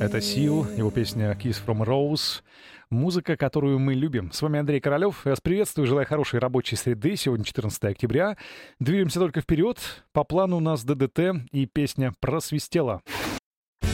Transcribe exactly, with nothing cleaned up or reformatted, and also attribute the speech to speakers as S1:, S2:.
S1: Это Seal, его песня «Kiss from a Rose». Музыка, которую мы любим. С вами Андрей Королёв. Я вас приветствую, желаю хорошей рабочей среды. Сегодня четырнадцатое октября. Двигаемся только вперед. По плану у нас ДДТ и песня «Просвистела».